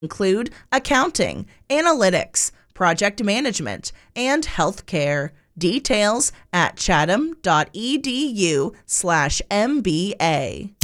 include accounting, analytics, project management, and healthcare. Details at chatham.edu/MBA.